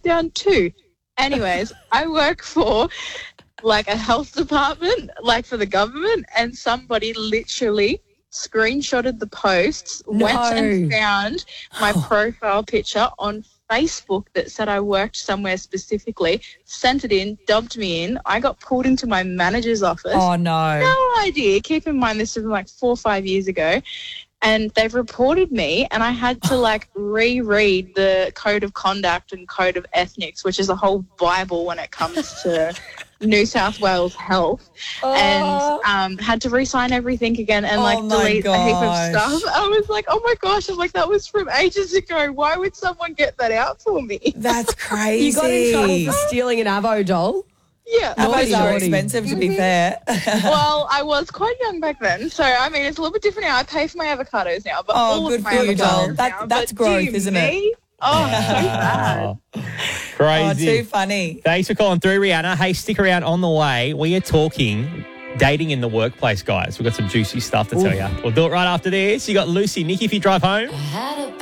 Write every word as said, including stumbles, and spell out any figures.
down two. Anyways, I work for like a health department, like for the government, and somebody literally screenshotted the posts, No. went and found my profile picture on Facebook that said I worked somewhere specifically, sent it in, dubbed me in. I got pulled into my manager's office. Oh, no. No idea. Keep in mind this was like four or five years ago. And they've reported me, and I had to, like, reread the Code of Conduct and Code of Ethics, which is a whole Bible when it comes to New South Wales health, Oh. and um, had to re-sign everything again and, Oh, like, my delete a heap of gosh. stuff. I was like, oh, my gosh. I'm like, that was from ages ago. Why would someone get that out for me? That's crazy. You got in trouble for stealing an Avo doll? Yeah. Avos Naughty, are naughty. expensive, to be fair. Well, I was quite young back then, so, I mean, it's a little bit different now. I pay for my avocados now, but Oh, all good of my for you, doll. avocados That- now, that's but growth, dear isn't it? me, Oh, so bad. Oh, Crazy. too funny. Thanks for calling through, Rihanna. Hey, stick around on the way. We are talking dating in the workplace, guys. We've got some juicy stuff to tell you. We'll do it right after this. You got Lucy, Nikki, if you drive home.